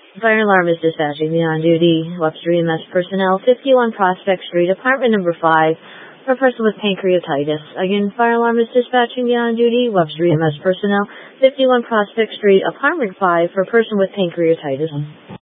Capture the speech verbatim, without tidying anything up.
Fire alarm is dispatching the on-duty Webster E M S personnel, fifty-one Prospect Street, apartment number five, for a person with pancreatitis. Again, fire alarm is dispatching the on-duty Webster E M S personnel, fifty-one Prospect Street, apartment five, for a person with pancreatitis.